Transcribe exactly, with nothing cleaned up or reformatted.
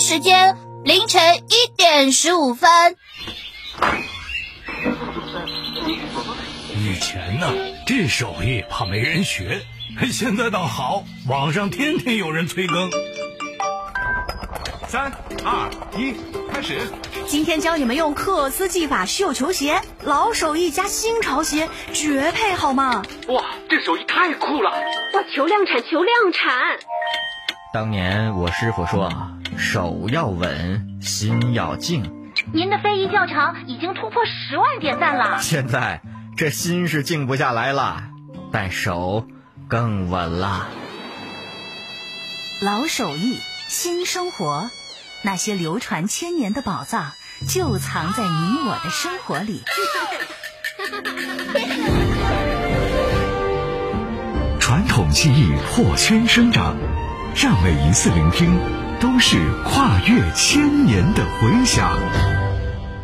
时间凌晨一点十五分。 以前呢，这手艺怕没人学，现在倒好，网上天天有人催更。 三二一，开始！ 今天教你们用克斯技法绣球鞋，老手艺加新潮鞋，绝配好吗？ 哇，这手艺太酷了！ 哇，求量产，求量产！ 当年我师傅说，手要稳，心要静。 您的非遗教场已经突破十万点赞了。 现在这心是静不下来了，但手更稳了。 老手艺，新生活，那些流传千年的宝藏就藏在你我的生活里。 传统技艺破圈生长，让每一次聆听都是跨越千年的回响。